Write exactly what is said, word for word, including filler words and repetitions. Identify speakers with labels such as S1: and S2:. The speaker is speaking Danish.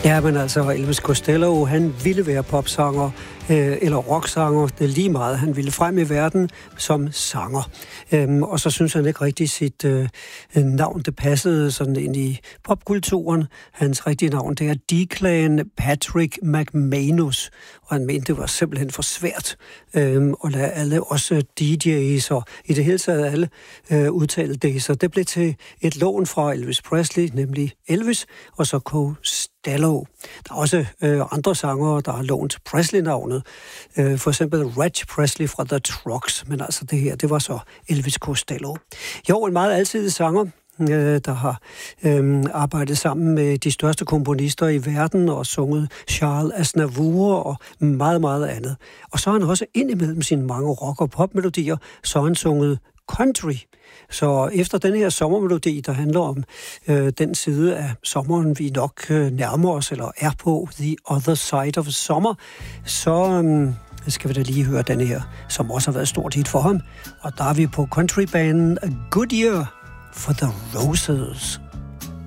S1: Ja, men altså Elvis Costello, han ville være popsanger øh, eller rocksanger. Det er lige meget. Han ville frem i verden som sanger. Øhm, og så synes han ikke rigtig sit øh, navn, det passede sådan ind i popkulturen. Hans rigtige navn, det er Declan Patrick McManus. Og han mente, det var simpelthen for svært øh, at lade alle, også D J's og i det hele taget alle øh, udtale det. Så det blev til et lån fra Elvis Presley, nemlig Elvis, og så Costello. Der er også øh, andre sangere, der har lånt Presley-navnet. Øh, for eksempel Reg Presley fra The Trucks. Men altså det her, det var så Elvis Costello. Jo, en meget alsidig sanger, øh, der har øh, arbejdet sammen med de største komponister i verden og sunget Charles Aznavour og meget, meget andet. Og så har han også indimellem sine mange rock- og popmelodier, så har han sunget country. Så efter den her sommermelodi, der handler om øh, den side af sommeren, vi nok øh, nærmer os, eller er på, The Other Side of Summer, så øh, skal vi da lige høre den her, som også har været stort hit for ham. Og der er vi på countrybanen A Good Year for the Roses.